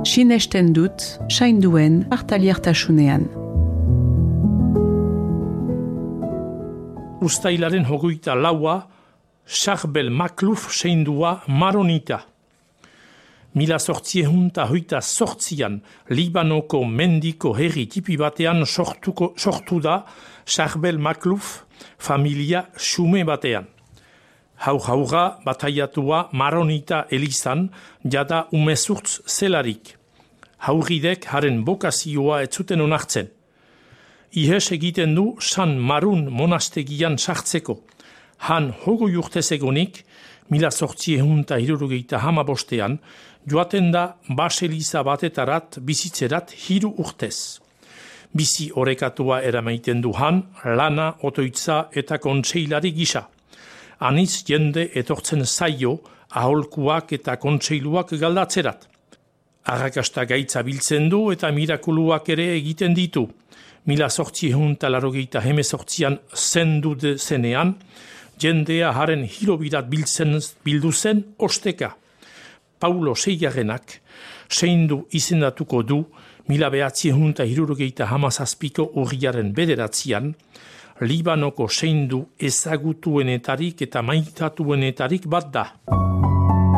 Sinesten dut, sainduen partaliertasunean. Uztailaren 24 Charbel Makluf seindua Maronita. 1828an Libanoko mendiko herri tipi batean sortu da Charbel Makluf familia xume batean. Haur-haurra bataiatua Maronita elizan jada umezurtz zelarik. Hauridek haren bokazioa ez zuten onartzen. Ihes egiten du San Marun monastegian sartzeko. Han 20 urtez egonik, 1875 joaten da baseliza batetarat bizitzerat 3 urtez. Bizi orekatua eramaiten du han, lana, otoitza eta kontseilari gisa. Aniz jende etortzen zaio, aholkuak eta kontseiluak galdatzerat. Arrakasta gaitza biltzen du eta mirakuluak ere egiten ditu. 1888an zendu zenean, jendea haren hilobirat bildu zen osteka. Paulo Seigarrenak seindu izendatuko du 1977ko urriaren 9 Libanoko seindu ezagutuenetarik eta maitatuenetarik bat da.